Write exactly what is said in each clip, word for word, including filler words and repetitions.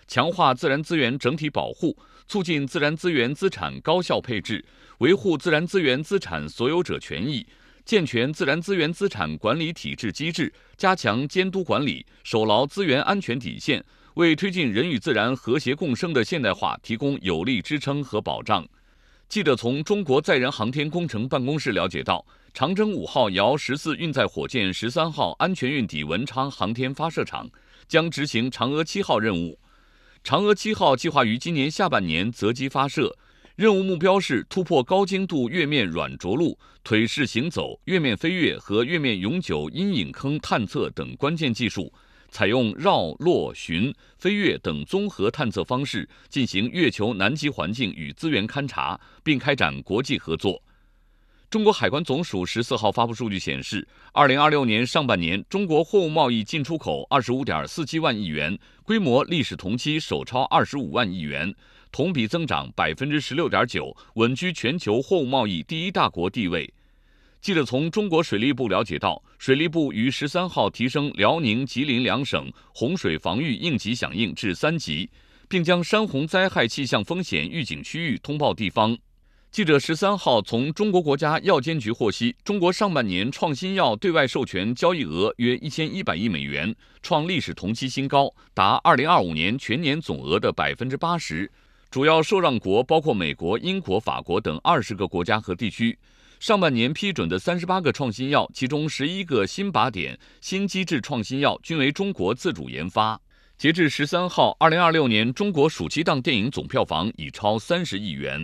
强化自然资源整体保护，促进自然资源资产高效配置，维护自然资源资产所有者权益，健全自然资源资产管理体制机制，加强监督管理，守牢资源安全底线，为推进人与自然和谐共生的现代化提供有力支撑和保障。记者从中国载人航天工程办公室了解到，长征五号遥十四运载火箭十三号安全运抵文昌航天发射场，将执行嫦娥七号任务。嫦娥七号计划于今年下半年择机发射，任务目标是突破高精度月面软着陆、腿式行走、月面飞跃和月面永久阴影坑探测等关键技术，采用绕、落、巡、飞跃等综合探测方式进行月球南极环境与资源勘察，并开展国际合作。中国海关总署十四号发布数据显示，二零二六年上半年，中国货物贸易进出口二十五点四七万亿元，规模历史同期首超二十五万亿元，同比增长百分之十六点九，稳居全球货物贸易第一大国地位。记者从中国水利部了解到，水利部于十三号提升辽宁、吉林两省洪水防御应急响应至三级，并将山洪灾害气象风险预警区域通报地方。记者十三号从中国国家药监局获悉，中国上半年创新药对外授权交易额约一千一百亿美元，创历史同期新高，达二零二五年全年总额的百分之八十。主要受让国包括美国、英国、法国等二十个国家和地区。上半年批准的三十八个创新药，其中十一个新靶点、新机制创新药均为中国自主研发。截至十三号，二零二六年中国暑期档电影总票房已超三十亿元。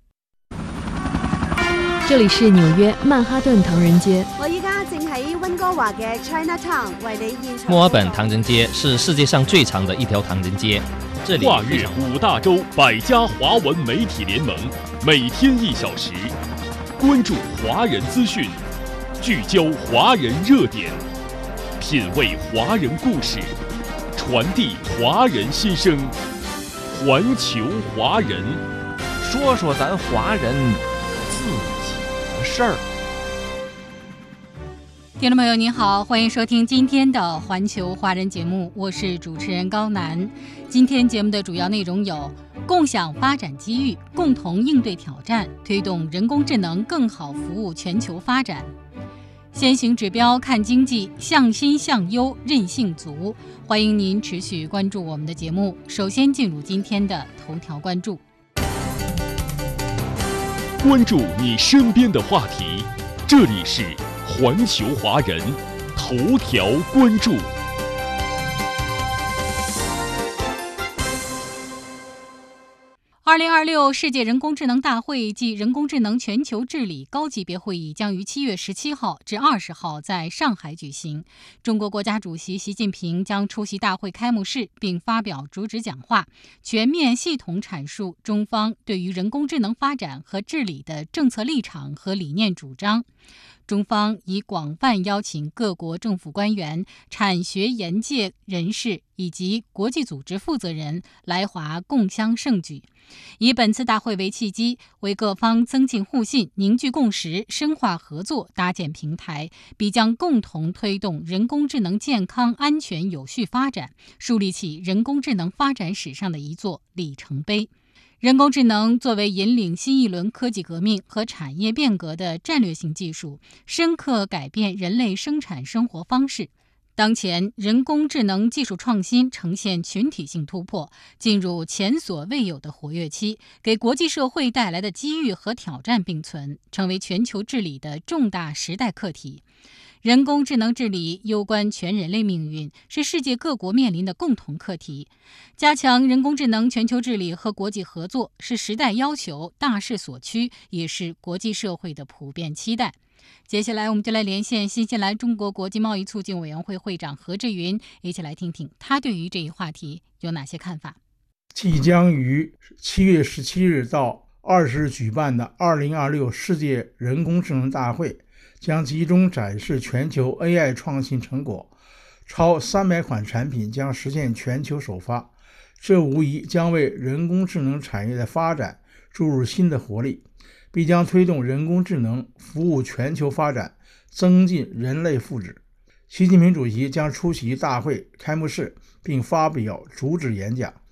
这里是纽约曼哈顿唐人街。 我依家正喺温哥華嘅 Chinatown 為你現場。 墨爾本唐人街是世界上最長的一條唐人街，這裡跨越五大洲百家華文媒體聯盟，每天一小時，關注華人資訊，聚焦華人熱點，品味華人故事，傳遞華人心聲，環球華人， 說說咱華人自己的事兒。 听众朋友您好，欢迎收听今天的环球华人节目，我是主持人高楠。今天节目的主要内容有：共享发展机遇，共同应对挑战，推动人工智能更好服务全球发展。先行指标看经济，向新向优，韧性足。欢迎您持续关注我们的节目。首先进入今天的头条关注。 关注你身边的话题，这里是环球华人头条关注。 二零二六世界人工智能大会暨人工智能全球治理高级别会议将于七月十七号至二十号在上海举行。中国国家主席习近平将出席大会开幕式，并发表主旨讲话，全面系统阐述中方对于人工智能发展和治理的政策立场和理念主张。中方已广泛邀请各国政府官员、产学研界人士以及国际组织负责人来华共襄盛举，以本次大会为契机，为各方增进互信、凝聚共识、深化合作搭建平台，必将共同推动人工智能健康、安全、有序发展，树立起人工智能发展史上的一座里程碑。人工智能作为引领新一轮科技革命和产业变革的战略性技术，深刻改变人类生产生活方式。当前，人工智能技术创新呈现群体性突破，进入前所未有的活跃期，给国际社会带来的机遇和挑战并存，成为全球治理的重大时代课题。人工智能治理攸关全人类命运，是世界各国面临的共同课题。加强人工智能全球治理和国际合作是时代要求、大势所趋，也是国际社会的普遍期待。接下来我们就来连线新西兰中国国际贸易促进委员会会长何志云，一起来听听他对于这一话题有哪些看法。 即将于七月十七日到二十日举办的二零二六世界人工智能大会将集中展示全球 A I 创新成果，超三百款产品将实现全球首发，这无疑将为人工智能产业的发展注入新的活力，必将推动人工智能服务全球发展，增进人类福祉。习近平主席将出席大会开幕式并发表主旨演讲，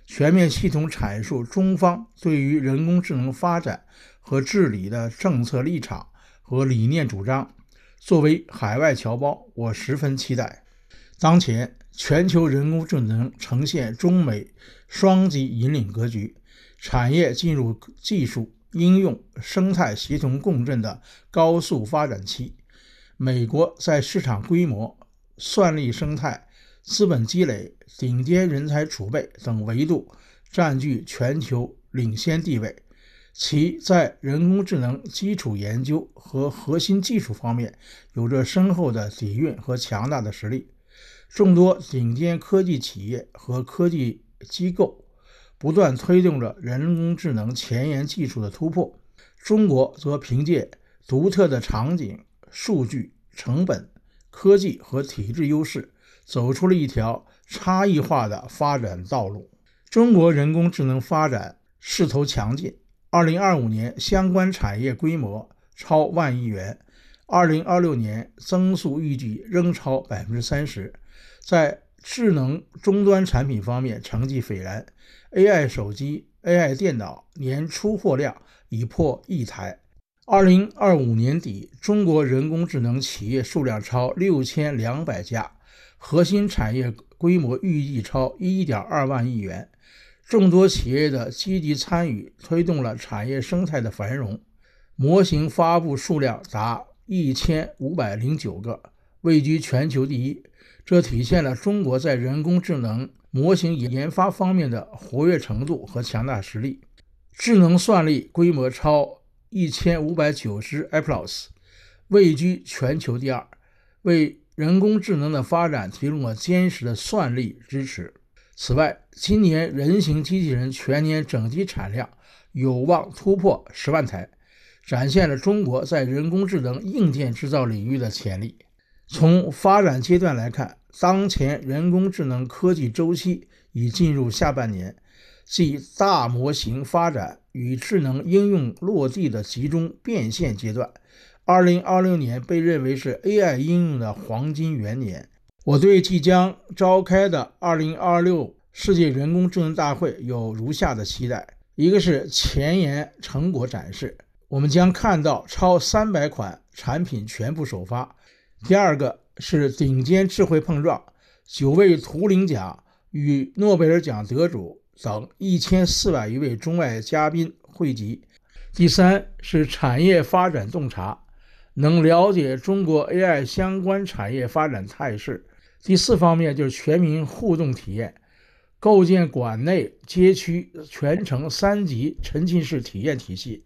全面系统阐述中方对于人工智能发展和治理的政策立场和理念主张。作为海外侨胞，我十分期待。当前全球人工智能呈现中美双极引领格局，产业进入技术、应用、生态协同共振的高速发展期。美国在市场规模、算力生态、资本积累、顶尖人才储备等维度占据全球领先地位，其在人工智能基础研究和核心技术方面有着深厚的底蕴和强大的实力。众多顶尖科技企业和科技机构不断推动着人工智能前沿技术的突破，中国则凭借独特的场景、数据、成本、科技和体制优势，走出了一条差异化的发展道路。中国人工智能发展势头强劲，二零二五年相关产业规模超万亿元，二零二六年增速预计仍超 百分之三十。 在智能终端产品方面成绩斐然， A I 手机、A I 电脑年出货量已破亿台。二零二五年底，中国人工智能企业数量超六千两百家，核心产业规模预计超 一点二万亿元。众多企业的积极参与推动了产业生态的繁荣，模型发布数量达一千五百零九个，位居全球第一。这体现了中国在人工智能模型研发方面的活跃程度和强大实力。智能算力规模超一千五百九十 E P L O S， 位居全球第二，为人工智能的发展提供了坚实的算力支持。此外，今年人形机器人全年整体产量有望突破十万台，展现了中国在人工智能硬件制造领域的潜力。从发展阶段来看，当前人工智能科技周期已进入下半年，即大模型发展与智能应用落地的集中变现阶段。二零二六年被认为是 A I 应用的黄金元年。我对即将召开的二零二六世界人工智能大会有如下的期待：一个是前沿成果展示，我们将看到超三百款产品全部首发；第二个是顶尖智慧碰撞，九位图灵奖与诺贝尔奖得主等一千四百余位中外嘉宾汇集；第三是产业发展洞察，能了解中国 A I 相关产业发展态势；第四方面就是全民互动体验，构建馆内街区全程三级沉浸式体验体系。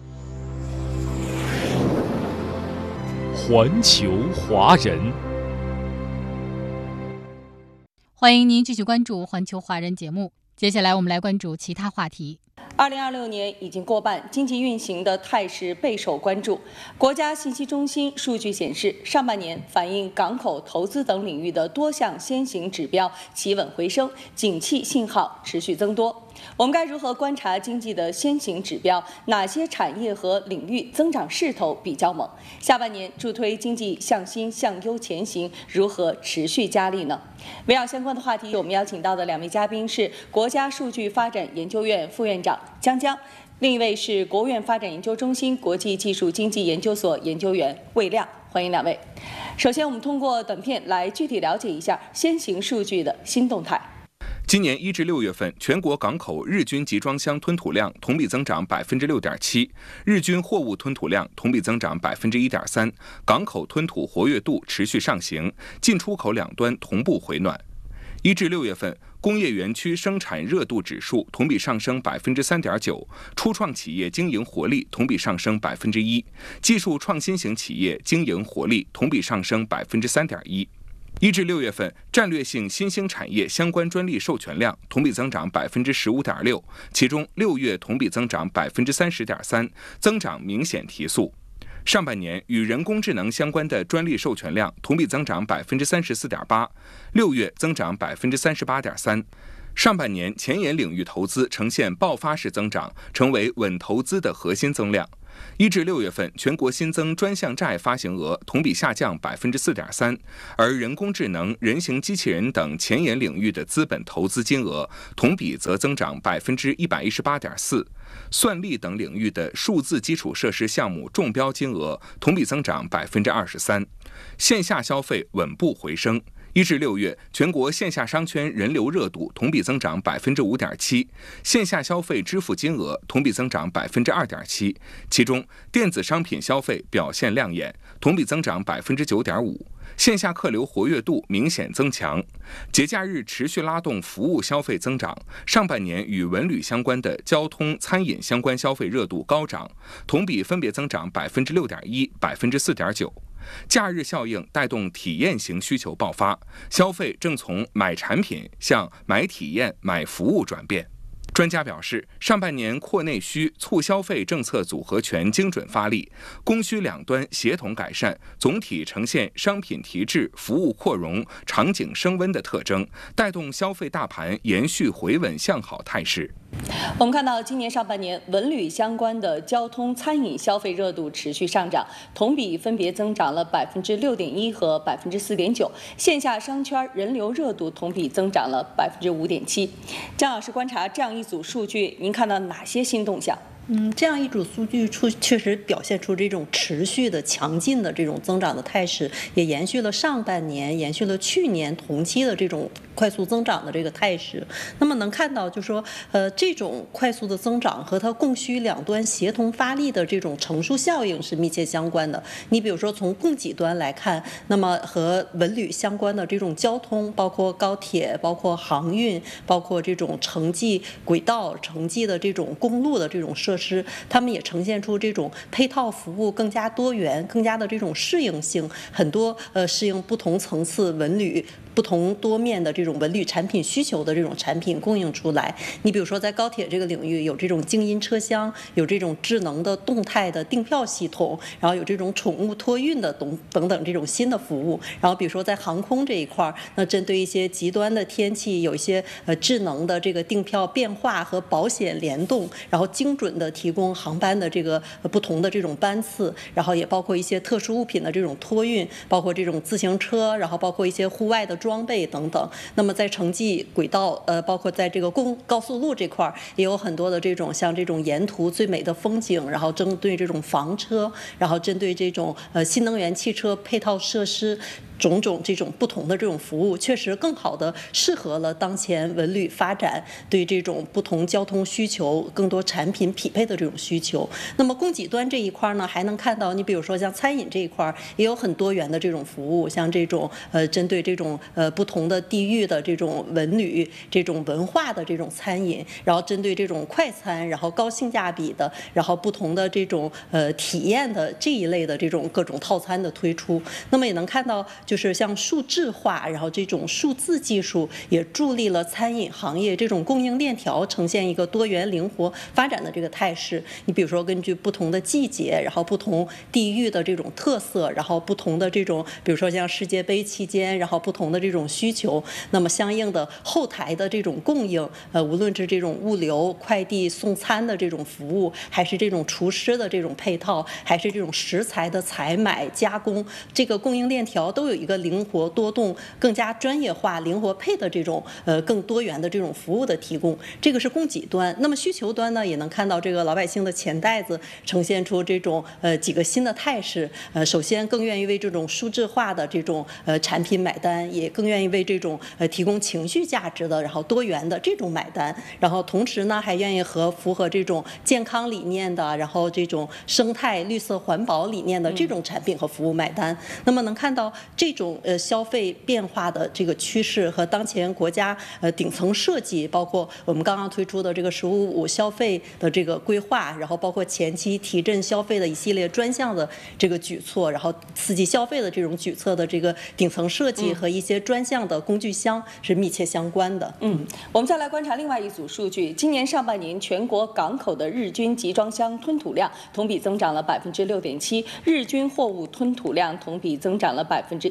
环球华人， 欢迎您继续关注环球华人节目。接下来我们来关注其他话题。 二零二六年已经过半，经济运行的态势备受关注。国家信息中心数据显示，上半年反映港口投资等领域的多项先行指标企稳回升，景气信号持续增多。我们该如何观察经济的先行指标？哪些产业和领域增长势头比较猛？下半年助推经济向新向优前行如何持续加力呢？围绕相关的话题，我们邀请到的两位嘉宾是国家数据发展研究院副院长江江，另一位是国务院发展研究中心国际技术经济研究所研究员魏亮。欢迎两位。首先，我们通过短片来具体了解一下先行数据的新动态。 今年一至六月份，全国港口日均集装箱吞吐量同比增长百分之六点七，日均货物吞吐量同比增长百分之一点三，港口吞吐活跃度持续上行，进出口两端同步回暖。一至六月份，工业园区生产热度指数同比上升百分之三点九，初创企业经营活力同比上升百分之一，技术创新型企业经营活力同比上升百分之三点一。一至六月份，战略性新兴产业相关专利授权量同比增长百分之十五点六，其中六月同比增长百分之三十点三，增长明显提速。上半年与人工智能相关的专利授权量同比增长百分之三十四点八，六月增长百分之三十八点三。上半年前沿领域投资呈现爆发式增长，成为稳投资的核心增量。 一至六月份，全国新增专项债发行额同比下降百分之四点三，而人工智能、人形机器人等前沿领域的资本投资金额同比则增长百分之一百一十八点四，算力等领域的数字基础设施项目中标金额同比增长百分之二十三，线下消费稳步回升。一至六月，全国线下商圈人流热度同比增长百分之五点七，线下消费支付金额同比增长百分之二点七，其中电子商品消费表现亮眼，同比增长百分之九点五。线下客流活跃度明显增强，节假日持续拉动服务消费增长。上半年与文旅相关的交通、餐饮相关消费热度高涨，同比分别增长百分之六点一、百分之四点九。假日效应带动体验型需求爆发，消费正从买产品向买体验、买服务转变。专家表示，上半年扩内需、促消费政策组合拳精准发力，供需两端协同改善，总体呈现商品提质、服务扩容、场景升温的特征，带动消费大盘延续回稳向好态势。 我们看到，今年上半年文旅相关的交通、餐饮消费热度持续上涨，同比分别增长了百分之六点一和百分之四点九。线下商圈人流热度同比增长了百分之五点七。张老师观察这样一组数据，您看到哪些新动向？ 嗯，这样一组数据出确实表现出这种持续的强劲的这种增长的态势，也延续了上半年、延续了去年同期的这种快速增长的这个态势。那么能看到，就是说，呃，这种快速的增长和它供需两端协同发力的这种乘数效应是密切相关的。你比如说从供给端来看，那么和文旅相关的这种交通，包括高铁、包括航运、包括这种城际轨道、城际的这种公路的这种设施，他们也呈现出这种配套服务更加多元、更加的这种适应性，很多呃适应不同层次文旅、不同多面的这种文旅产品需求的这种产品供应出来。你比如说在高铁这个领域，有这种静音车厢，有这种智能的动态的订票系统，然后有这种宠物托运的等等等这种新的服务。然后比如说在航空这一块，那针对一些极端的天气，有一些呃智能的这个订票变化和保险联动，然后精准的提供航班的这个不同的这种班次，然后也包括一些特殊物品的这种托运，包括这种自行车，然后包括一些户外的装备等等。那么在城际轨道，呃，包括在这个公高速路这块，也有很多的这种像这种沿途最美的风景，然后针对这种房车，然后针对这种呃新能源汽车配套设施。种种这种不同的这种服务，确实更好的适合了当前文旅发展对这种不同交通需求、更多产品匹配的这种需求。那么供给端这一块呢，还能看到，你比如说像餐饮这一块，也有很多元的这种服务，像这种呃针对这种呃不同的地域的这种文旅、这种文化的这种餐饮，然后针对这种快餐，然后高性价比的，然后不同的这种呃体验的这一类的这种各种套餐的推出。那么也能看到。就是像数字化，然后这种数字技术也助力了餐饮行业这种供应链条呈现一个多元灵活发展的这个态势。你比如说，根据不同的季节，然后不同地域的这种特色，然后不同的这种，比如说像世界杯期间，然后不同的这种需求，那么相应的后台的这种供应，呃，无论是这种物流、快递送餐的这种服务，还是这种厨师的这种配套，还是这种食材的采买加工，这个供应链条都有一个灵活多动、更加专业化、灵活配的这种呃更多元的这种服务的提供，这个是供给端。那么需求端呢，也能看到这个老百姓的钱袋子呈现出这种呃几个新的态势。呃，首先更愿意为这种数字化的这种呃产品买单，也更愿意为这种呃提供情绪价值的，然后多元的这种买单。然后同时呢，还愿意和符合这种健康理念的，然后这种生态绿色环保理念的这种产品和服务买单。那么能看到这种呃消费变化的这个趋势和当前国家呃顶层设计，包括我们刚刚推出的这个“十五五”消费的这个规划，然后包括前期提振消费的一系列专项的这个举措，然后刺激消费的这种举措的这个顶层设计和一些专项的工具箱是密切相关的。 嗯，我们再来观察另外一组数据，今年上半年全国港口的日均集装箱吞吐量同比增长了百分之六点七，日均货物吞吐量同比增长了百分之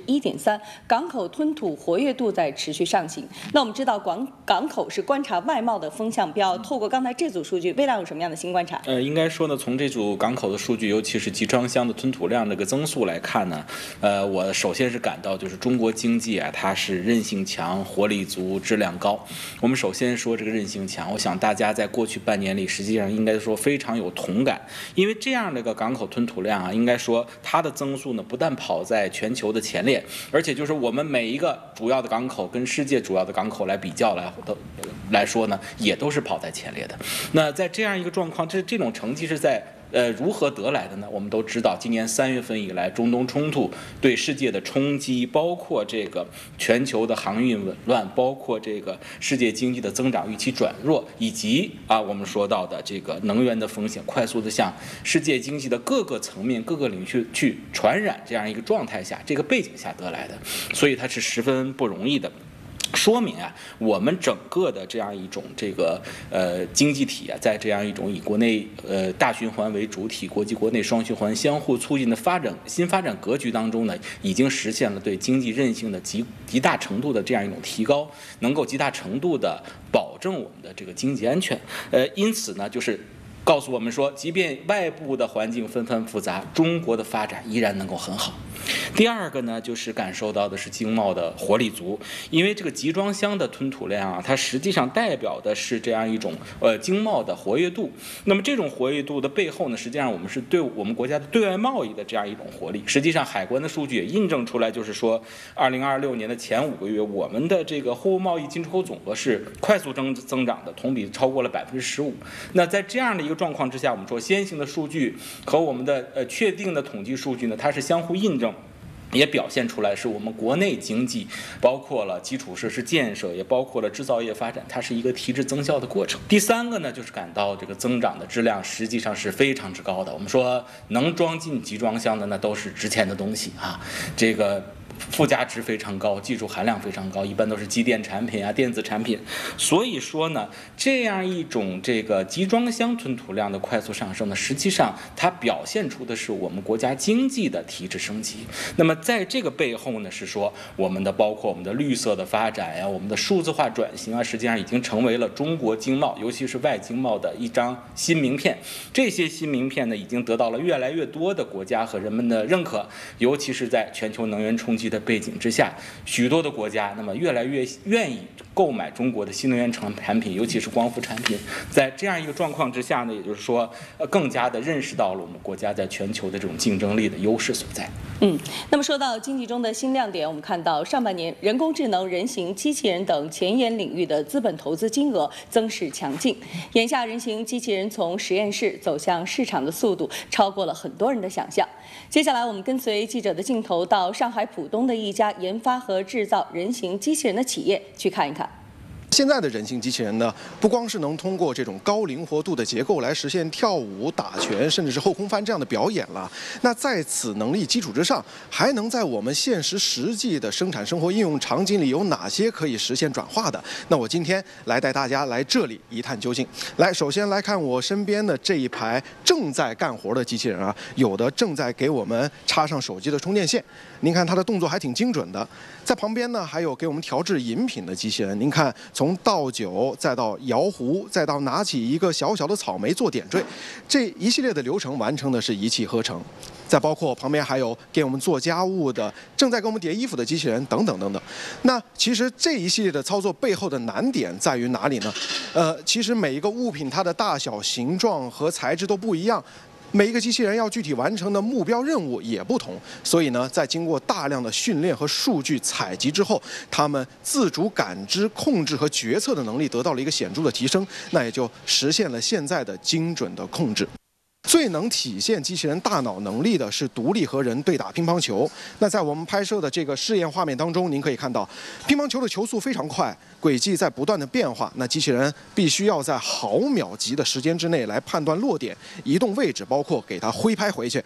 一点三，港口吞吐活跃度在持续上行。那我们知道港港口是观察外贸的风向标，透过刚才这组数据，魏亮有什么样的新观察？ 呃，应该说呢，从这组港口的数据，尤其是集装箱的吞吐量这个增速来看呢，呃，我首先是感到就是中国经济啊，它是韧性强、活力足、质量高。我们首先说这个韧性强，我想大家在过去半年里，实际上应该说非常有同感，因为这样的一个港口吞吐量啊，应该说它的增速呢，不但跑在全球的前列，而且就是我们每一个主要的港口跟世界主要的港口来比较来都来说呢，也都是跑在前列的。那在这样一个状况，这这种成绩是在呃如何得来的呢？我们都知道，今年三月份以来，中东冲突对世界的冲击，包括这个全球的航运紊乱，包括这个世界经济的增长预期转弱，以及啊我们说到的这个能源的风险快速的向世界经济的各个层面、各个领域去传染，这样一个状态下，这个背景下得来的，所以它是十分不容易的。说明啊，我们整个的这样一种这个呃经济体啊，在这样一种以国内呃大循环为主体、国际国内双循环相互促进的发展新发展格局当中呢，已经实现了对经济韧性的极极大程度的这样一种提高，能够极大程度的保证我们的这个经济安全。呃，因此呢，就是告诉我们说，即便外部的环境纷繁复杂，中国的发展依然能够很好。第二个呢，就是感受到的是经贸的活力足，因为这个集装箱的吞吐量啊，它实际上代表的是这样一种呃经贸的活跃度。那么这种活跃度的背后呢，实际上我们是对我们国家的对外贸易的这样一种活力。实际上，海关的数据也印证出来，就是说，二零二六年的前五个月，我们的这个货物贸易进出口总额是快速增增长的，同比超过了百分之十五。那在这样的一个状况之下，我们说先行的数据和我们的呃确定的统计数据呢，它是相互印证。也表现出来是我们国内经济，包括了基础设施建设，也包括了制造业发展，它是一个提质增效的过程。第三个呢，就是感到这个增长的质量实际上是非常之高的。我们说能装进集装箱的那都是值钱的东西啊，这个附加值非常高，技术含量非常高，一般都是机电产品啊、电子产品。所以说呢，这样一种这个集装箱吞吐量的快速上升呢，实际上它表现出的是我们国家经济的提质升级。那么在这个背后呢，是说我们的包括我们的绿色的发展呀、我们的数字化转型啊，实际上已经成为了中国经贸，尤其是外经贸的一张新名片。这些新名片呢，已经得到了越来越多的国家和人们的认可，尤其是在全球能源冲击的背景之下，许多的国家那么越来越愿意购买中国的新能源产产品，尤其是光伏产品。在这样一个状况之下呢，也就是说，呃，更加的认识到了我们国家在全球的这种竞争力的优势所在。 嗯，那么说到经济中的新亮点，我们看到上半年人工智能、人形机器人等前沿领域的资本投资金额增势强劲。眼下，人形机器人从实验室走向市场的速度超过了很多人的想象。接下来，我们跟随记者的镜头到上海浦东的一家研发和制造人形机器人的企业去看一看。 现在的人形机器人呢，不光是能通过这种高灵活度的结构来实现跳舞、打拳，甚至是后空翻这样的表演了。那在此能力基础之上，还能在我们现实实际的生产生活应用场景里有哪些可以实现转化的？那我今天来带大家来这里一探究竟。来，首先来看我身边的这一排正在干活的机器人啊，有的正在给我们插上手机的充电线，您看它的动作还挺精准的。在旁边呢，还有给我们调制饮品的机器人，您看从倒酒，再到摇壶，再到拿起一个小小的草莓做点缀，这一系列的流程完成的是一气呵成。再包括旁边还有给我们做家务的、正在给我们叠衣服的机器人等等等等。那其实这一系列的操作背后的难点在于哪里呢？呃，其实每一个物品它的大小、形状和材质都不一样。每一个机器人要具体完成的目标任务也不同，所以呢，在经过大量的训练和数据采集之后，他们自主感知、控制和决策的能力得到了一个显著的提升，那也就实现了现在的精准的控制。最能体现机器人大脑能力的是独立和人对打乒乓球。那在我们拍摄的这个试验画面当中，您可以看到，乒乓球的球速非常快，轨迹在不断的变化。那机器人必须要在毫秒级的时间之内来判断落点、移动位置，包括给它挥拍回去。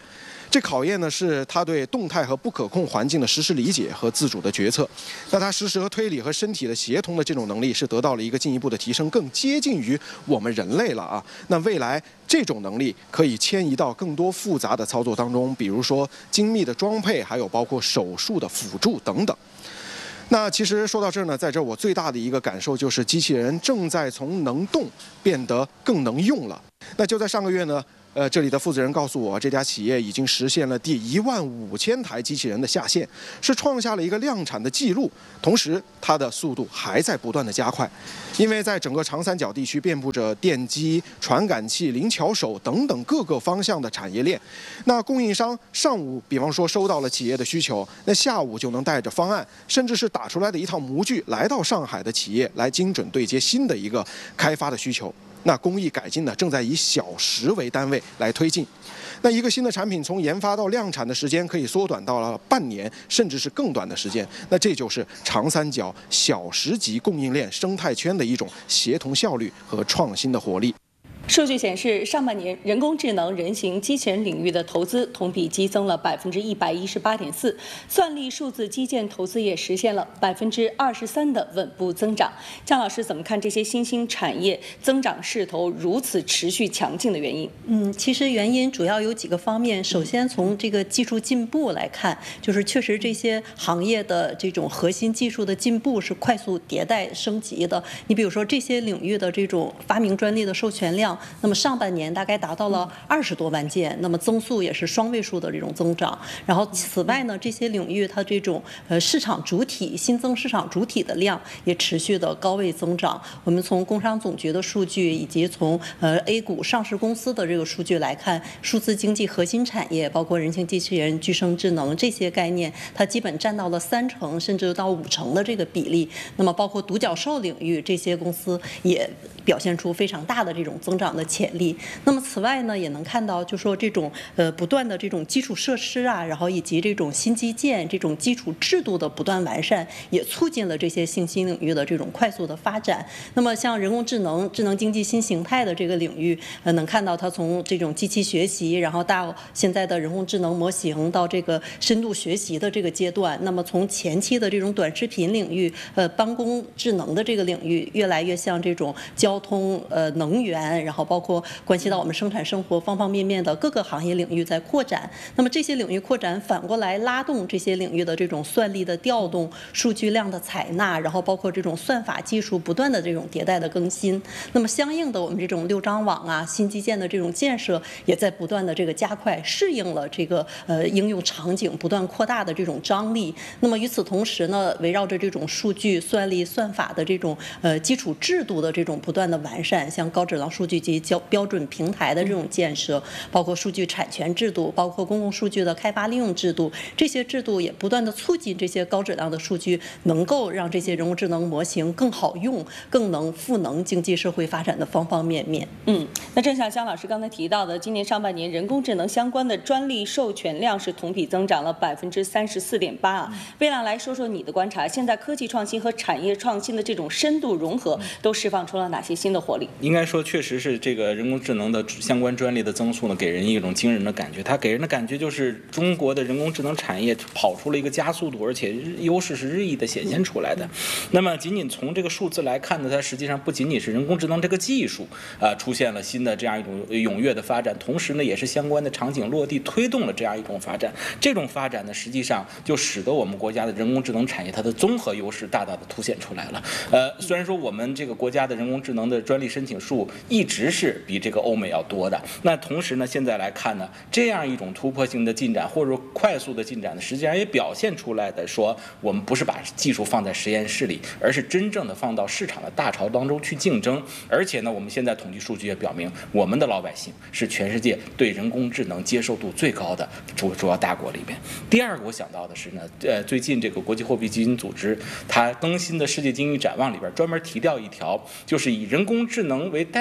这考验呢是他对动态和不可控环境的实时理解和自主的决策。那他实时和推理和身体的协同的这种能力是得到了一个进一步的提升，更接近于我们人类了啊。那未来这种能力可以迁移到更多复杂的操作当中，比如说精密的装配，还有包括手术的辅助等等。那其实说到这儿呢，在这儿我最大的一个感受就是，机器人正在从能动变得更能用了。那就在上个月呢，呃，这里的负责人告诉我，这家企业已经实现了第一万五千台机器人的下线，是创下了一个量产的记录。同时，它的速度还在不断的加快，因为在整个长三角地区遍布着电机、传感器、灵巧手等等各个方向的产业链。那供应商上午，比方说收到了企业的需求，那下午就能带着方案，甚至是打出来的一套模具，来到上海的企业来精准对接新的一个开发的需求。那工艺改进呢，正在以小时为单位来推进。那一个新的产品从研发到量产的时间可以缩短到了半年，甚至是更短的时间。那这就是长三角小时级供应链生态圈的一种协同效率和创新的活力。 数据显示，上半年人工智能、人形机器人领域的投资同比激增了百分之一百一十八点四，算力数字基建投资也实现了百分之二十三的稳步增长。姜老师怎么看这些新兴产业增长势头如此持续强劲的原因？ 嗯，其实原因主要有几个方面。首先从这个技术进步来看，就是确实这些行业的这种核心技术的进步是快速迭代升级的。你比如说这些领域的这种发明专利的授权量，那么上半年大概达到了二十多万件，那么增速也是双位数的这种增长。然后此外呢，这些领域它这种呃市场主体新增市场主体的量也持续的高位增长。我们从工商总局的数据以及从呃 A 股上市公司的这个数据来看，数字经济核心产业包括人形机器人、具生智能这些概念，它基本占到了三成甚至到五成的这个比例。那么包括独角兽领域，这些公司也表现出非常大的这种增长的潜力。那么此外呢，也能看到，就说这种呃不断的这种基础设施啊，然后以及这种新基建、这种基础制度的不断完善，也促进了这些新兴领域的这种快速的发展。那么像人工智能、智能经济新形态的这个领域，呃，能看到它从这种机器学习，然后到现在的人工智能模型，到这个深度学习的这个阶段。那么从前期的这种短视频领域，呃，办公智能的这个领域，越来越像这种交通、呃能源，然后包括关系到我们生产生活方方面面的各个行业领域在扩展。那么这些领域扩展反过来拉动这些领域的这种算力的调动、数据量的采纳，然后包括这种算法技术不断的这种迭代的更新。那么相应的，我们这种六张网啊、新基建的这种建设也在不断的这个加快，适应了这个呃应用场景不断扩大的这种张力。那么与此同时呢，围绕着这种数据、算力、算法的这种呃基础制度的这种不断的完善，像高质量数据及标标准平台的这种建设，包括数据产权制度，包括公共数据的开发利用制度，这些制度也不断的促进这些高质量的数据能够让这些人工智能模型更好用，更能赋能经济社会发展的方方面面。 嗯，那正像姜老师刚才提到的，今年上半年人工智能相关的专利授权量是同比增长了百分之三十四点八啊。魏亮来说说你的观察，现在科技创新和产业创新的这种深度融合，都释放出了哪些新的活力？ 应该说，确实是这个人工智能的相关专利的增速呢，给人一种惊人的感觉。它给人的感觉就是中国的人工智能产业跑出了一个加速度，而且优势是日益的显现出来的。那么，仅仅从这个数字来看呢，它实际上不仅仅是人工智能这个技术啊、呃、出现了新的这样一种踊跃的发展，同时呢，也是相关的场景落地推动了这样一种发展。这种发展呢，实际上就使得我们国家的人工智能产业它的综合优势大大的凸显出来了。呃，虽然说我们这个国家的人工智能的专利申请数一直是比这个欧美要多的，那同时呢，现在来看呢，这样一种突破性的进展或者快速的进展呢，实际上也表现出来的说，我们不是把技术放在实验室里，而是真正的放到市场的大潮当中去竞争。而且呢，我们现在统计数据也表明，我们的老百姓是全世界对人工智能接受度最高的主主要大国里边。第二个我想到的是呢，呃，最近这个国际货币基金组织它更新的世界经济展望里边专门提到一条，就是以人工智能为代表的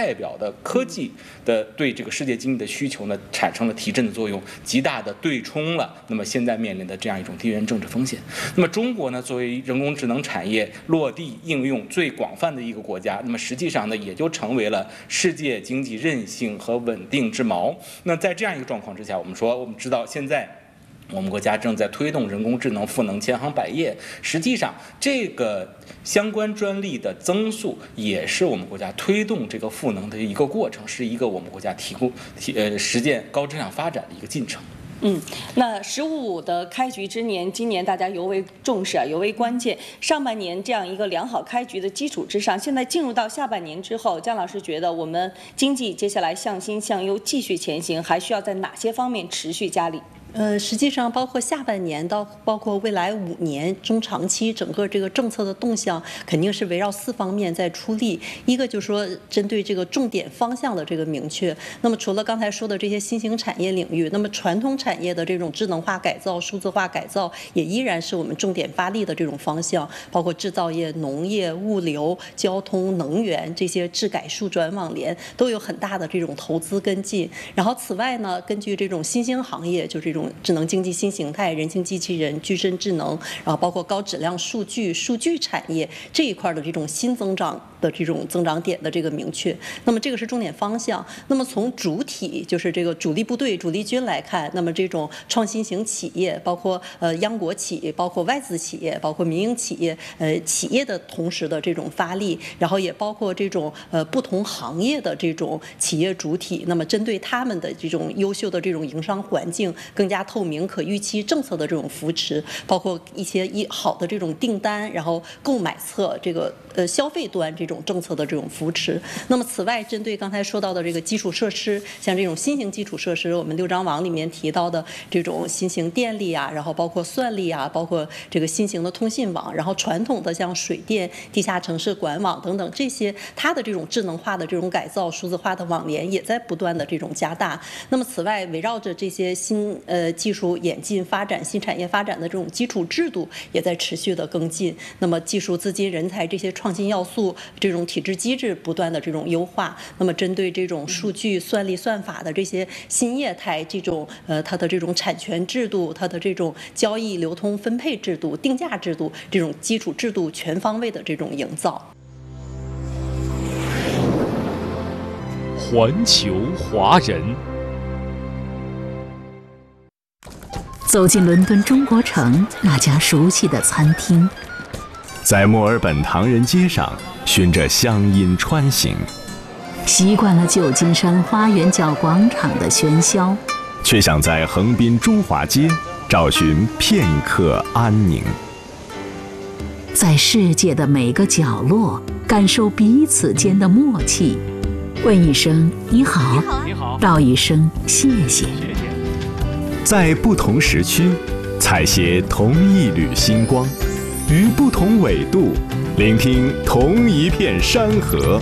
个科技的对这个世界经济的需求呢产生了提振的作用，极大的对冲了那么现在面临的这样一种地缘政治风险。那么中国呢，作为人工智能产业落地应用最广泛的一个国家，那么实际上呢，也就成为了世界经济韧性和稳定之锚。那在这样一个状况之下，我们说，我们知道现在我们国家正在推动人工智能赋能千行百业，实际上这个相关专利的增速也是我们国家推动这个赋能的一个过程，是一个我们国家提供提呃实践高质量发展的一个进程。 嗯，那“十五五”的开局之年，今年大家尤为重视啊，尤为关键。上半年这样一个良好开局的基础之上，现在进入到下半年之后，姜老师觉得我们经济接下来向新向优继续前行，还需要在哪些方面持续加力？ 呃，实际上包括下半年到包括未来五年中长期整个这个政策的动向，肯定是围绕四方面在出力。一个就是说针对这个重点方向的这个明确。那么除了刚才说的这些新兴产业领域，那么传统产业的这种智能化改造、数字化改造，也依然是我们重点发力的这种方向。包括制造业、农业、物流、交通、能源这些智改数转网联都有很大的这种投资跟进。然后此外呢，根据这种新兴行业，就这种智能经济新形态、人形机器人、具身智能，然后包括高质量数据、数据产业这一块的这种新增长的这种增长点的这个明确。那么这个是重点方向。那么从主体，就是这个主力部队、主力军来看，那么这种创新型企业，包括呃央国企、包括外资企业、包括民营企业，呃企业的同时的这种发力，然后也包括这种呃不同行业的这种企业主体，那么针对他们的这种优秀的这种营商环境更加透明、可预期政策的这种扶持，包括一些一好的这种订单，然后购买侧这个呃消费端这种政策的这种扶持。那么此外，针对刚才说到的这个基础设施，像这种新型基础设施，我们六张网里面提到的这种新型电力啊，然后包括算力啊，包括这个新型的通信网，然后传统的像水电、地下城市管网等等这些，它的这种智能化的这种改造、数字化的网联也在不断的这种加大。那么此外，围绕着这些新呃技术演进发展、新产业发展的这种基础制度也在持续的跟进。那么技术、资金、人才这些创新要素，这种体制机制不断的这种优化。那么针对这种数据、算力、算法的这些新业态，这种呃它的这种产权制度、它的这种交易流通分配制度、定价制度这种基础制度全方位的这种营造。 环球华人。 走进伦敦中国城那家熟悉的餐厅， 在墨尔本唐人街上循着乡音穿行， 习惯了旧金山花园角广场的喧嚣， 却想在横滨中华街找寻片刻安宁。 在世界的每个角落感受彼此间的默契，问一声你好，你好，道一声谢谢。 在不同时区采撷同一缕星光，于不同纬度聆听同一片山河。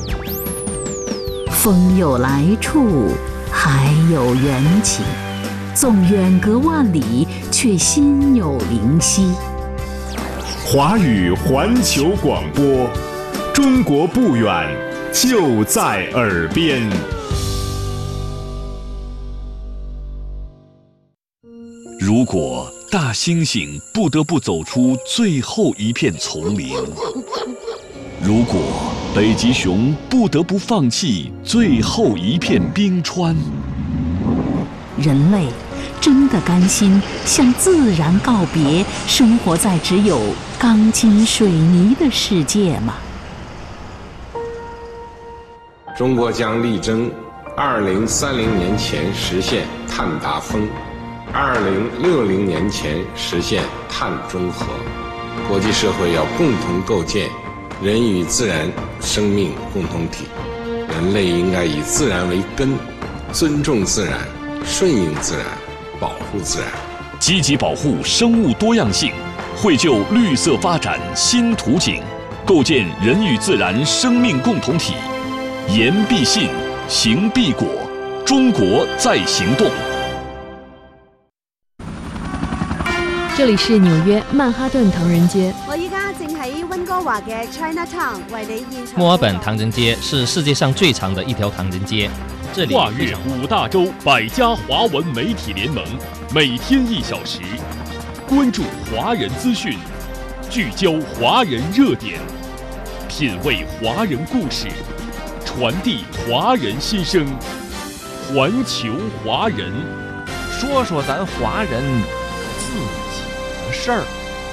风有来处，海有缘起，纵远隔万里，却心有灵犀。 华语环球广播，中国不远，就在耳边。 如果大猩猩不得不走出最后一片丛林，如果北极熊不得不放弃最后一片冰川， 人类真的甘心向自然告别，生活在只有钢筋水泥的世界吗？ 中国将力争二零三零年前实现碳达峰，二零六零年前实现碳中和。国际社会要共同构建人与自然生命共同体，人类应该以自然为根，尊重自然，顺应自然，保护自然， 积极保护生物多样性，绘就绿色发展新图景，构建人与自然生命共同体。言必信，行必果，中国在行动。 这里是纽约曼哈顿唐人街。 我依家正喺溫哥華嘅 Chinatown 為你現場。 墨爾本唐人街是世界上最长的一条唐人街，这里跨越五大洲百家华文媒体联盟，每天一小时，关注华人资讯，聚焦华人热点，品味华人故事，传递华人心声，环球华人， 说说咱华人自己的事儿。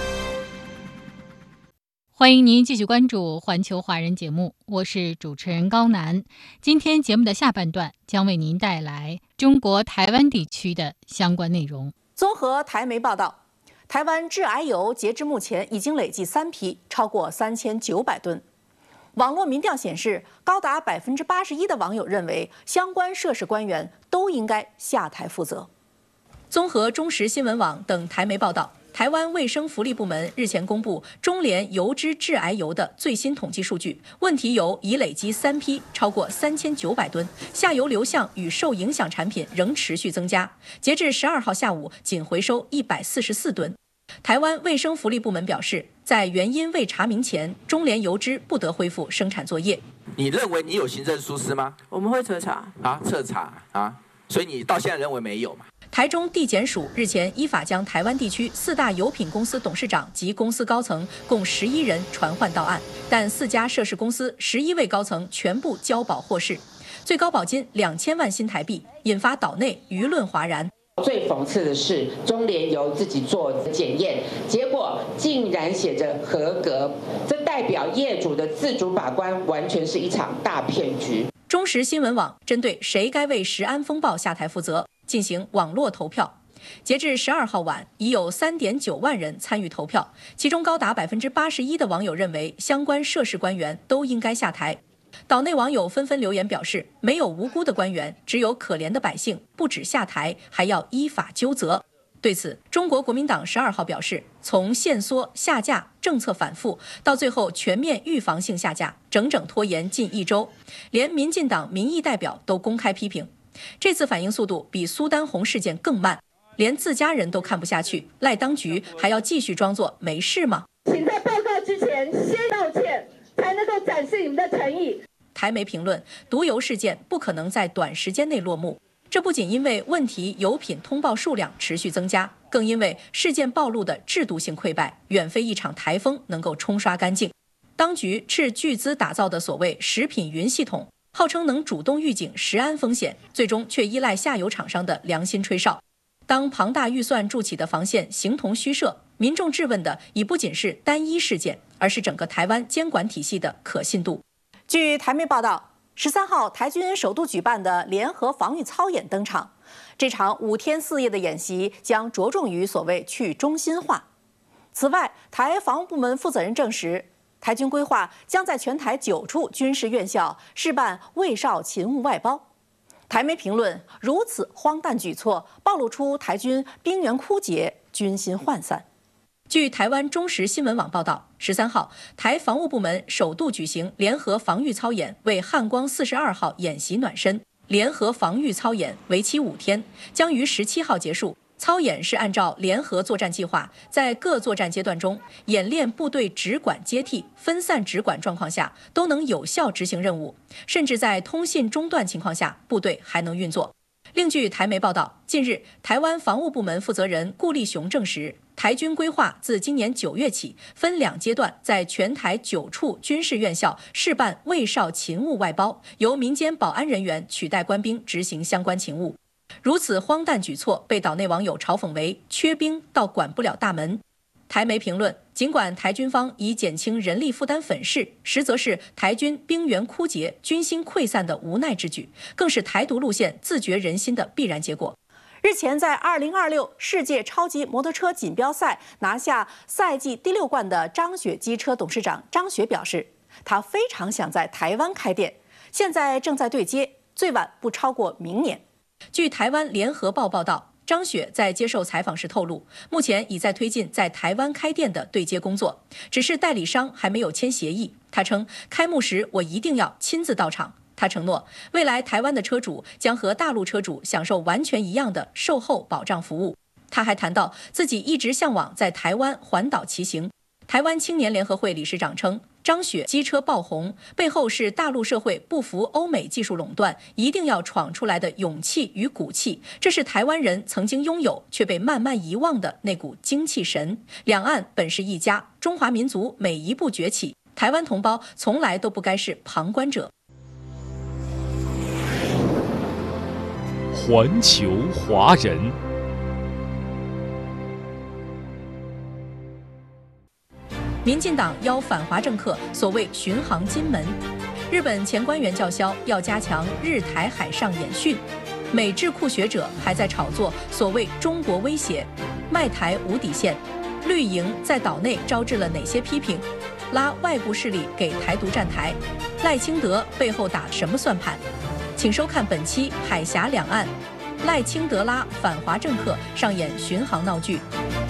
欢迎您继续关注环球华人节目，我是主持人高楠。今天节目的下半段将为您带来中国台湾地区的相关内容。 综合台媒报道，台湾致癌油截至目前已经累计三批，超过三千九百吨。网络民调显示，高达百分之八十一的网友认为相关涉事官员都应该下台负责。综合中时新闻网等台媒报道，台湾卫生福利部门日前公布中联油脂致癌油的最新统计数据，问题油已累积三批，超过三千九百吨，下游流向与受影响产品仍持续增加。截至十二号下午，仅回收一百四十四吨。台湾卫生福利部门表示，在原因未查明前，中联油脂不得恢复生产作业。 你认为你有行政疏失吗？ 我们会彻查啊，彻查啊，所以你到现在认为没有嘛？ 台中地检署日前依法将台湾地区四大油品公司董事长及公司高层共十一人传唤到案，但四家涉事公司十一位高层全部交保获释，最高保金两千万新台币，引发岛内舆论哗然。 最讽刺的是，中联油自己做检验，结果竟然写着合格，这代表业主的自主把关完全是一场大骗局。 中时新闻网针对谁该为食安风暴下台负责进行网络投票，截至十二号晚，已有三点九万人参与投票，其中高达百分之八十一的网友认为相关涉事官员都应该下台。岛内网友纷纷留言表示，没有无辜的官员，只有可怜的百姓，不止下台，还要依法究责。对此，中国国民党十二号表示，从限缩、下架、政策反复，到最后全面预防性下架，整整拖延近一周，连民进党民意代表都公开批评，这次反应速度比苏丹红事件更慢，连自家人都看不下去，赖当局还要继续装作没事吗？ 请在报告之前先道歉，才能够展示你们的诚意。 台媒评论，毒油事件不可能在短时间内落幕，这不仅因为问题油品通报数量持续增加，更因为事件暴露的制度性溃败远非一场台风能够冲刷干净。当局斥巨资打造的所谓食品云系统，号称能主动预警食安风险，最终却依赖下游厂商的良心吹哨。当庞大预算筑起的防线形同虚设，民众质问的已不仅是单一事件，而是整个台湾监管体系的可信度。据台媒报道，十三号台军首度举办的联合防御操演登场，这场五天四夜的演习将着重于所谓去中心化。此外，台防务部门负责人证实，台军规划将在全台九处军事院校试办卫少勤务外包。台媒评论，如此荒诞举措，暴露出台军兵源枯竭、军心涣散。据台湾中时新闻网报道，十三号，台防务部门首度举行联合防御操演，为汉光四十二号演习暖身。联合防御操演为期五天，将于十七号结束。操演是按照联合作战计划，在各作战阶段中演练部队直管接替、分散直管状况下都能有效执行任务，甚至在通信中断情况下，部队还能运作。另据台媒报道，近日台湾防务部门负责人顾立雄证实，台军规划自今年九月起，分两阶段在全台九处军事院校试办卫少勤务外包，由民间保安人员取代官兵执行相关勤务。如此荒诞举措被岛内网友嘲讽为缺兵到管不了大门。台媒评论，尽管台军方以减轻人力负担粉饰，实则是台军兵源枯竭、军心溃散的无奈之举，更是台独路线自绝人心的必然结果。日前，在二零二六世界超级摩托车锦标赛拿下赛季第六冠的张雪机车董事长张雪表示，他非常想在台湾开店，现在正在对接，最晚不超过明年。据台湾联合报报道，张雪在接受采访时透露，目前已在推进在台湾开店的对接工作，只是代理商还没有签协议。他称，开幕时我一定要亲自到场。他承诺，未来台湾的车主将和大陆车主享受完全一样的售后保障服务。他还谈到，自己一直向往在台湾环岛骑行。 台湾青年联合会理事长称，张雪机车爆红背后是大陆社会不服欧美技术垄断，一定要闯出来的勇气与骨气，这是台湾人曾经拥有却被慢慢遗忘的那股精气神。两岸本是一家，中华民族每一步崛起，台湾同胞从来都不该是旁观者。 环球华人。 民进党邀反华政客所谓巡航金门，日本前官员叫嚣要加强日台海上演训，美智库学者还在炒作所谓中国威胁，卖台无底线。绿营在岛内招致了哪些批评？拉外部势力给台独站台，赖清德背后打什么算盘？请收看本期《海峡两岸》，赖清德拉反华政客上演巡航闹剧。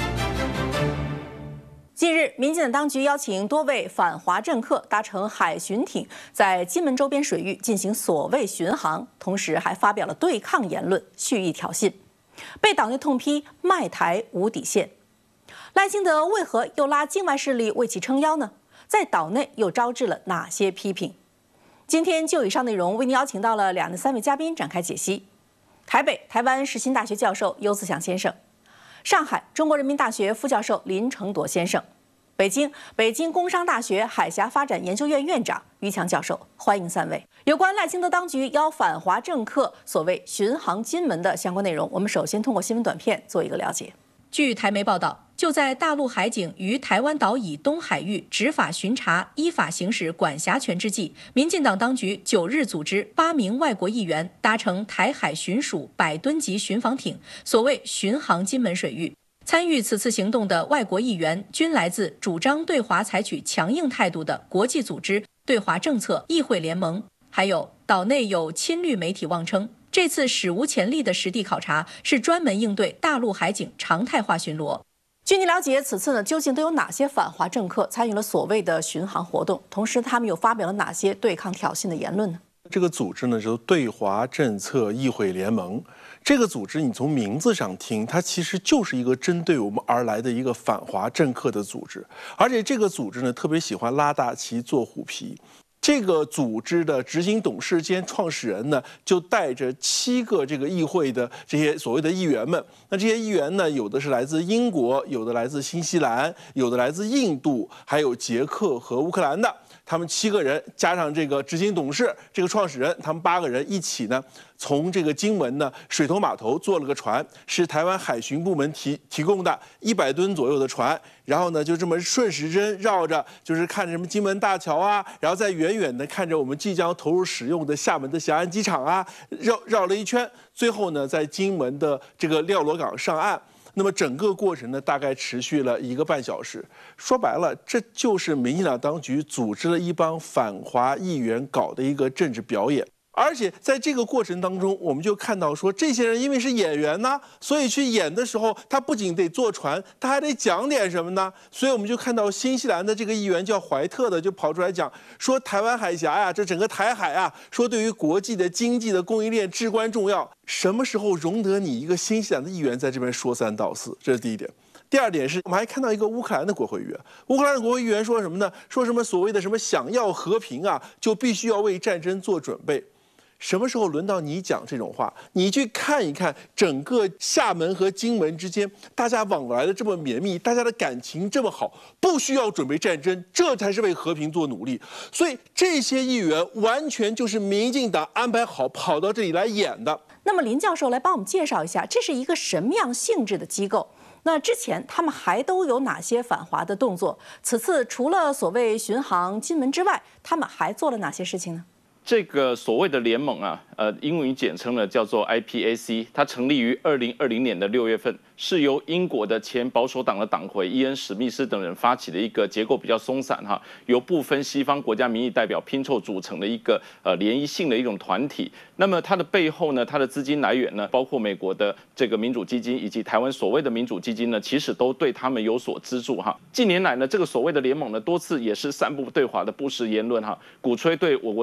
近日，民进党当局邀请多位反华政客搭乘海巡艇，在金门周边水域进行所谓巡航，同时还发表了对抗言论，蓄意挑衅，被岛内痛批卖台无底线。赖清德为何又拉境外势力为其撑腰呢？在岛内又招致了哪些批评？今天就以上内容为您邀请到了两的三位嘉宾展开解析：台北台湾世新大学教授邱自强先生，上海中国人民大学副教授林承铎先生，北京北京工商大学海峡发展研究院院长于强教授。欢迎三位。有关赖清德当局邀反华政客所谓巡航金门的相关内容，我们首先通过新闻短片做一个了解。据台媒报道，就在大陆海警于台湾岛以东海域执法巡查、依法行使管辖权之际，民进党当局九日组织八名外国议员搭乘台海巡署百吨级巡防艇，所谓巡航金门水域。参与此次行动的外国议员均来自主张对华采取强硬态度的国际组织对华政策议会联盟，还有岛内有亲绿媒体妄称，这次史无前例的实地考察是专门应对大陆海警常态化巡逻。据您了解，此次呢究竟都有哪些反华政客参与了所谓的巡航活动？同时，他们又发表了哪些对抗挑衅的言论呢？ 这个组织呢，就是对华政策议会联盟。这个组织，你从名字上听，它其实就是一个针对我们而来的一个反华政客的组织。而且这个组织呢，特别喜欢拉大旗做虎皮。这个组织的执行董事兼创始人呢，就带着七个这个议会的这些所谓的议员们。那这些议员呢，有的是来自英国，有的来自新西兰，有的来自印度，还有捷克和乌克兰的。他们七个人加上这个执行董事、这个创始人，他们八个人一起呢，从这个金门呢水头码头坐了个船，是台湾海巡部门提提供的一百吨左右的船，然后呢就这么顺时针绕着，就是看着什么金门大桥啊，然后在远远的看着我们即将投入使用的厦门的霞安机场啊，绕绕了一圈，最后呢在金门的这个廖罗港上岸。那么整个过程呢，大概持续了一个半小时。说白了，这就是民进党当局组织了一帮反华议员搞的一个政治表演。而且在这个过程当中，我们就看到说，这些人因为是演员呢，所以去演的时候，他不仅得坐船，他还得讲点什么呢？所以我们就看到新西兰的这个议员叫怀特的，就跑出来讲说，台湾海峡呀，这整个台海啊，说对于国际的经济的供应链至关重要。什么时候容得你一个新西兰的议员在这边说三道四？这是第一点。第二点是我们还看到一个乌克兰的国会议员，乌克兰的国会议员说什么呢？说什么所谓的什么想要和平啊，就必须要为战争做准备。什么时候轮到你讲这种话？你去看一看整个厦门和金门之间，大家往来的这么绵密，大家的感情这么好，不需要准备战争，这才是为和平做努力。所以这些议员完全就是民进党安排好跑到这里来演的。 那么林教授来帮我们介绍一下，这是一个什么样性质的机构？那之前他们还都有哪些反华的动作？此次除了所谓巡航金门之外，他们还做了哪些事情呢？ 这个所谓的联盟啊，呃，英文简称呢叫做 I P A C， 它成立于二零二零年的六月份，是由英国的前保守党的党魁伊恩·史密斯等人发起的一个结构比较松散哈，由部分西方国家民意代表拼凑组成的一个呃联谊性的一种团体。那么它的背后呢，它的资金来源呢，包括美国的这个民主基金以及台湾所谓的民主基金呢，其实都对他们有所资助哈。近年来呢，这个所谓的联盟呢，多次也是散布对华的不实言论哈，鼓吹对我国政府的人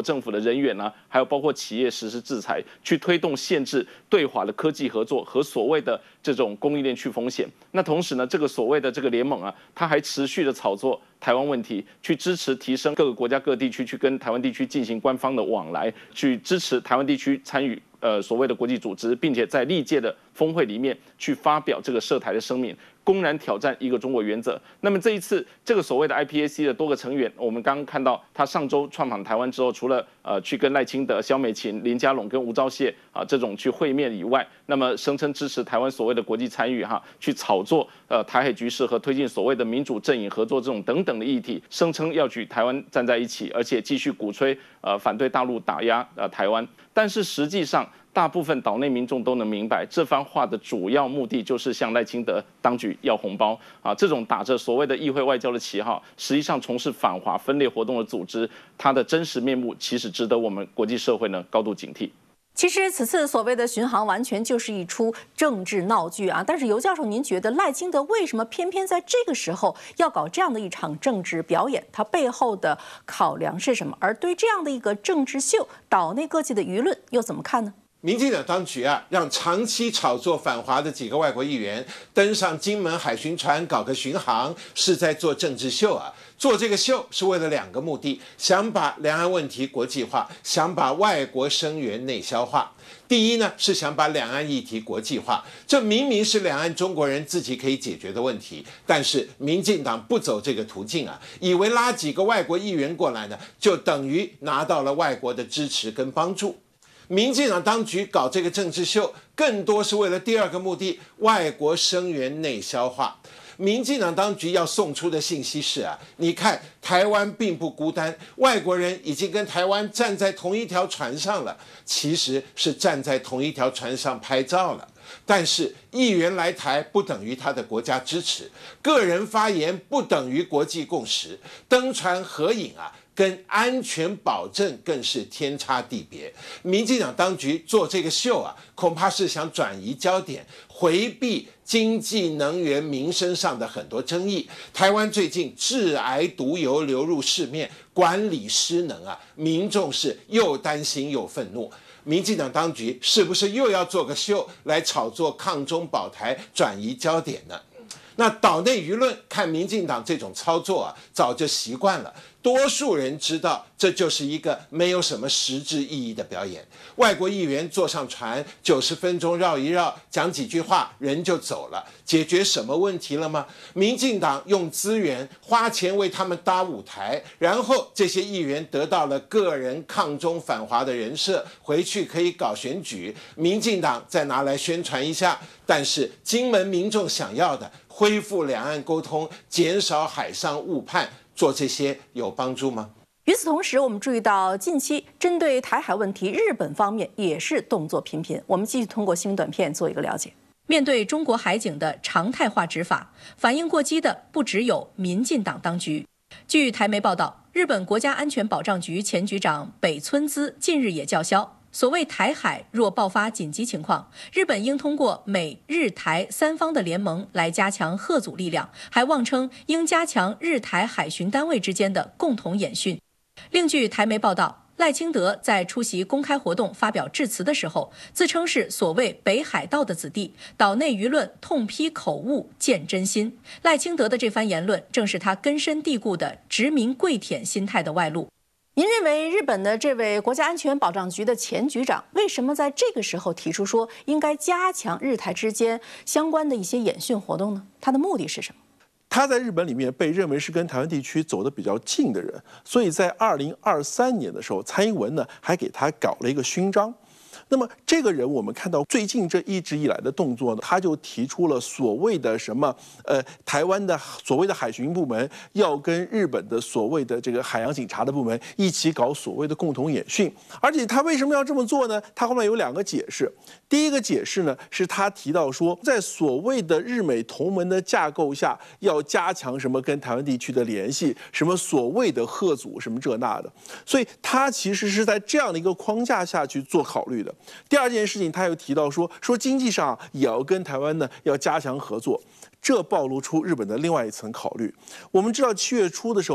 人员啊，还有包括企业实施制裁，去推动限制对华的科技合作和所谓的这种供应链去风险。那同时呢，这个所谓的这个联盟啊，它还持续的炒作台湾问题，去支持提升各个国家各地区去跟台湾地区进行官方的往来，去支持台湾地区参与呃所谓的国际组织，并且在历届的峰会里面去发表这个涉台的声明，公然挑战一个中国原则。那么这一次这个所谓的 I P A C 的多个成员，我们刚刚看到他上周创访台湾之后，除了呃去跟赖清德、萧美琴、林佳龙跟吴钊燮啊这种去会面以外，那么声称支持台湾所谓的国际参与哈，去炒作呃台海局势和推进所谓的民主阵营合作这种等等的议题，声称要举台湾站在一起，而且继续鼓吹呃反对大陆打压呃台湾。但是实际上，大部分岛内民众都能明白，这番话的主要目的就是向赖清德当局要红包啊！这种打着所谓的议会外交的旗号，实际上从事反华分裂活动的组织，它的真实面目其实值得我们国际社会呢高度警惕。 其实此次所谓的巡航完全就是一出政治闹剧啊！但是尤教授，您觉得赖清德为什么偏偏在这个时候要搞这样的一场政治表演？他背后的考量是什么？而对这样的一个政治秀，岛内各界的舆论又怎么看呢？ 民进党当局啊，让长期炒作反华的几个外国议员登上金门海巡船搞个巡航，是在做政治秀啊！做这个秀是为了两个目的：想把两岸问题国际化，想把外国声援内销化。第一呢，是想把两岸议题国际化，这明明是两岸中国人自己可以解决的问题，但是民进党不走这个途径啊，以为拉几个外国议员过来呢，就等于拿到了外国的支持跟帮助。民进党当局搞这个政治秀，更多是为了第二个目的：外国声援内销化。民进党当局要送出的信息是啊，你看台湾并不孤单，外国人已经跟台湾站在同一条船上了，其实是站在同一条船上拍照了。但是议员来台不等于他的国家支持，个人发言不等于国际共识，登船合影啊，跟安全保证更是天差地别。民进党当局做这个秀啊，恐怕是想转移焦点，回避经济、能源、民生上的很多争议。台湾最近致癌毒油流入市面，管理失能啊，民众是又担心又愤怒。民进党当局是不是又要做个秀来炒作抗中保台，转移焦点呢？那岛内舆论看民进党这种操作啊，早就习惯了。多数人知道这就是一个没有什么实质意义的表演。外国议员坐上船，九十分钟绕一绕，讲几句话，人就走了，解决什么问题了吗？民进党用资源花钱为他们搭舞台，然后这些议员得到了个人抗中反华的人设，回去可以搞选举，民进党再拿来宣传一下。但是金门民众想要的，恢复两岸沟通，减少海上误判，做这些有帮助吗？ 与此同时，我们注意到近期针对台海问题，日本方面也是动作频频。我们继续通过新闻短片做一个了解。面对中国海警的常态化执法，反应过激的不只有民进党当局。据台媒报道，日本国家安全保障局前局长北村滋近日也叫嚣，所谓台海若爆发紧急情况，日本应通过美日台三方的联盟来加强嚇阻力量，还妄称应加强日台海巡单位之间的共同演训。另据台媒报道，赖清德在出席公开活动发表致辞的时候，自称是所谓北海道的子弟，岛内舆论痛批口误见真心。赖清德的这番言论，正是他根深蒂固的殖民跪舔心态的外露。您认为日本的这位国家安全保障局的前局长，为什么在这个时候提出说应该加强日台之间相关的一些演训活动呢？他的目的是什么？ 他在日本里面被认为是跟台湾地区走得比较近的人，所以在二零二三年的时候，蔡英文呢还给他搞了一个勋章。那么这个人，我们看到最近这一直以来的动作呢，他就提出了所谓的什么呃，台湾的所谓的海巡部门要跟日本的所谓的这个海洋警察的部门一起搞所谓的共同演训。而且他为什么要这么做呢？他后面有两个解释。第一个解释呢，是他提到说，在所谓的日美同盟的架构下，要加强什么跟台湾地区的联系，什么所谓的嚇阻什么这那的。所以他其实是在这样的一个框架下去做考虑的。第二件事情，他又提到说，说经济上也要跟台湾呢要加强合作，这暴露出日本的另外一层考虑。我们知道七月初的时候，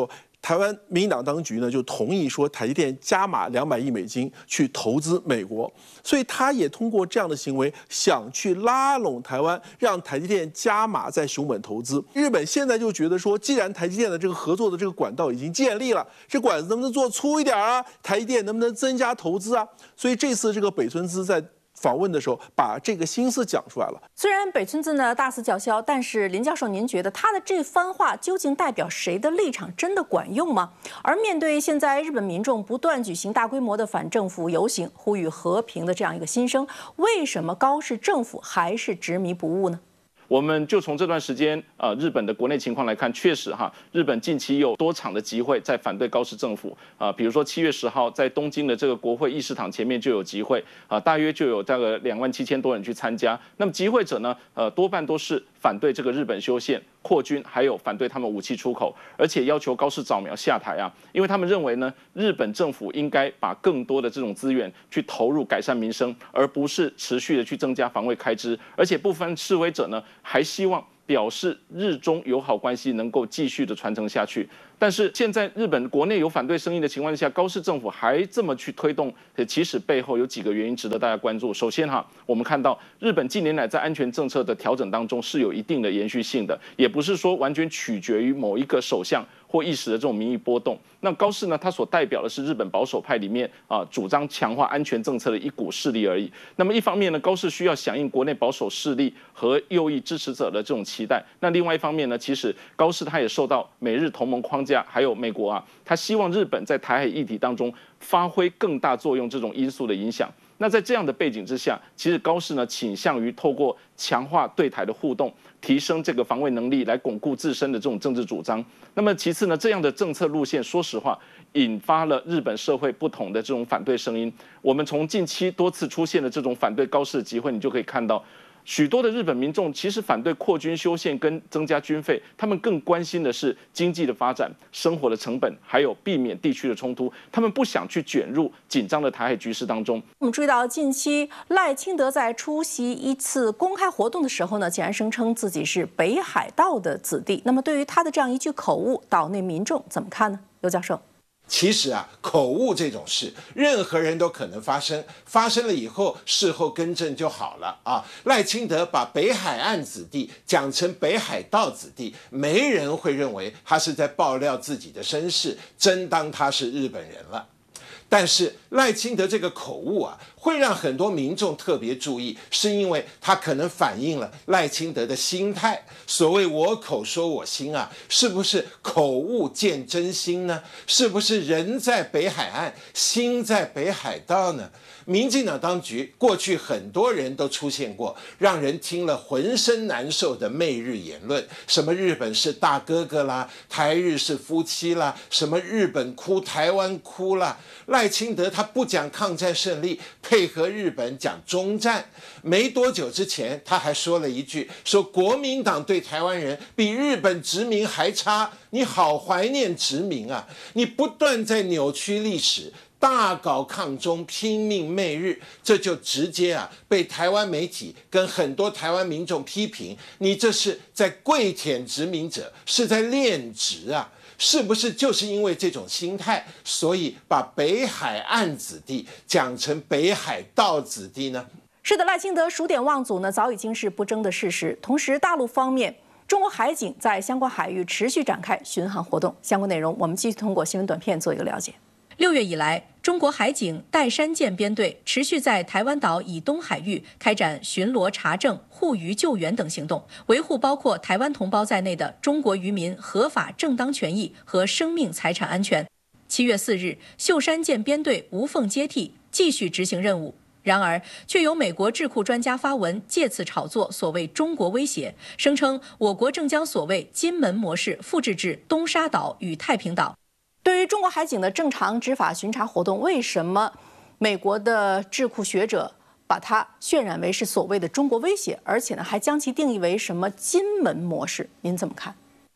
台湾民进党当局呢就同意说台积电加码两百亿美金去投资美国，所以他也通过这样的行为想去拉拢台湾，让台积电加码在熊本投资。日本现在就觉得说，既然台积电的这个合作的这个管道已经建立了，这管子能不能做粗一点啊？台积电能不能增加投资啊？所以这次这个北村滋在访问的时候，把这个心思讲出来了。 虽然北村滋呢大肆叫嚣，但是林教授，您觉得他的这番话究竟代表谁的立场？真的管用吗？而面对现在日本民众不断举行大规模的反政府游行，呼吁和平的这样一个心声，为什么高市政府还是执迷不悟呢？ 我们就从这段时间呃日本的国内情况来看，确实哈，日本近期有多场的集会在反对高市政府啊、呃，比如说七月十号在东京的这个国会议事堂前面就有集会啊、呃，大约就有大概两万七千多人去参加。那么集会者呢，呃，多半都是反对这个日本修宪、扩军，还有反对他们武器出口，而且要求高市早苗下台啊，因为他们认为呢，日本政府应该把更多的这种资源去投入改善民生，而不是持续的去增加防卫开支。而且部分示威者呢，还希望表示日中友好关系能够继续的传承下去。但是现在日本国内有反对声音的情况下，高市政府还这么去推动，其实背后有几个原因值得大家关注。首先哈，我们看到日本近年来在安全政策的调整当中是有一定的延续性的，也不是说完全取决于某一个首相或一时的这种民意波动。那高市呢，他所代表的是日本保守派里面啊主张强化安全政策的一股势力而已。那么一方面呢，高市需要响应国内保守势力和右翼支持者的这种期待。那另外一方面呢，其实高市他也受到美日同盟框架，还有美国啊，他希望日本在台海议题当中发挥更大作用这种因素的影响。那在这样的背景之下，其实高市呢倾向于透过强化对台的互动，提升这个防卫能力，来巩固自身的这种政治主张。那么其次呢，这样的政策路线，说实话，引发了日本社会不同的这种反对声音。我们从近期多次出现的这种反对高市的集会，你就可以看到，许多的日本民众其实反对扩军修宪跟增加军费，他们更关心的是经济的发展、生活的成本，还有避免地区的冲突。他们不想去卷入紧张的台海局势当中。 我们注意到，近期赖清德在出席一次公开活动的时候呢，竟然声称自己是北海道的子弟。那么，对于他的这样一句口误，岛内民众怎么看呢？刘教授。 其实啊，口误这种事，任何人都可能发生，发生了以后，事后更正就好了啊。赖清德把北海岸子弟讲成北海道子弟，没人会认为他是在爆料自己的身世，真当他是日本人了。但是赖清德这个口误啊，会让很多民众特别注意，是因为他可能反映了赖清德的心态。所谓我口说我心啊，是不是口误见真心呢？是不是人在北海岸，心在北海道呢？民进党当局过去很多人都出现过让人听了浑身难受的媚日言论，什么日本是大哥哥啦，台日是夫妻啦，什么日本哭台湾哭啦。赖清德他不讲抗战胜利，配合日本讲中战。没多久之前他还说了一句，说国民党对台湾人比日本殖民还差。你好怀念殖民啊，你不断在扭曲历史，大搞抗中，拼命媚日，这就直接啊被台湾媒体跟很多台湾民众批评，你这是在跪舔殖民者，是在恋殖啊。是不是就是因为这种心态，所以把北海岸子弟讲成北海道子弟呢？ 是的，赖清德数典忘祖呢，早已经是不争的事实。同时，大陆方面，中国海警在相关海域持续展开巡航活动。相关内容，我们继续通过新闻短片做一个了解。六月以来，中国海警岱山舰编队持续在台湾岛以东海域开展巡逻查证、护渔救援等行动，维护包括台湾同胞在内的中国渔民合法正当权益和生命财产安全。七月四日，秀山舰编队无缝接替，继续执行任务。然而，却有美国智库专家发文，借此炒作所谓中国威胁，声称我国正将所谓金门模式复制至东沙岛与太平岛。对于中国海警的正常执法巡查活动，为什么美国的智库学者把它渲染为是所谓的中国威胁，而且呢还将其定义为什么金门模式？您怎么看？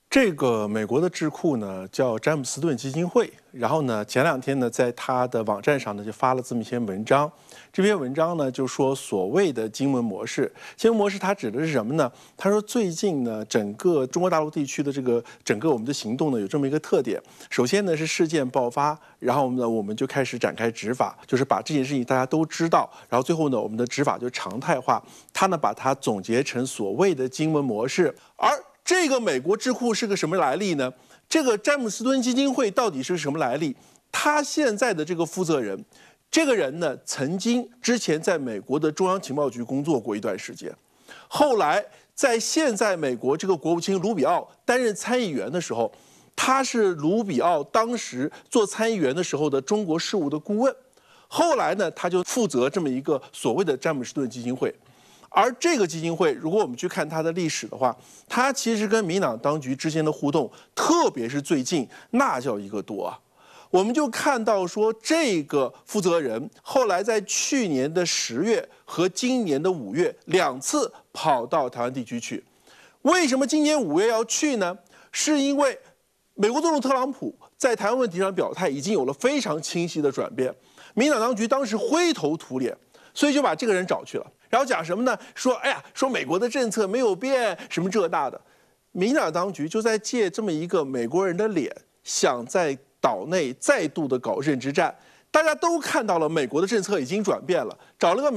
这个美国的智库呢叫詹姆斯顿基金会，然后呢前两天呢在他的网站上呢就发了这么一篇文章。这篇文章呢就说所谓的经文模式，经文模式它指的是什么呢？他说最近呢整个中国大陆地区的这个整个我们的行动呢有这么一个特点，首先呢是事件爆发，然后呢我们就开始展开执法，就是把这件事情大家都知道，然后最后呢我们的执法就常态化。他呢把它总结成所谓的经文模式，而这个美国智库是个什么来历呢？这个詹姆斯顿基金会到底是什么来历？他现在的这个负责人，这个人呢，曾经之前在美国的中央情报局工作过一段时间，后来在现在美国这个国务卿卢比奥担任参议员的时候，他是卢比奥当时做参议员的时候的中国事务的顾问，后来呢，他就负责这么一个所谓的詹姆斯顿基金会。而这个基金会，如果我们去看它的历史的话，它其实跟民党当局之间的互动，特别是最近，那叫一个多啊！我们就看到说，这个负责人后来在去年的十月和今年的五月两次跑到台湾地区去。为什么今年五月要去呢？是因为美国总统特朗普在台湾问题上表态已经有了非常清晰的转变，民党当局当时灰头土脸，所以就把这个人找去了。然后讲什么呢？说哎呀，说美国的政策没有变，什么这那的。民进党当局就在借这么一个美国人的脸，想在岛内再度的搞认知战。大家都看到了，美国的政策已经转变了，找了个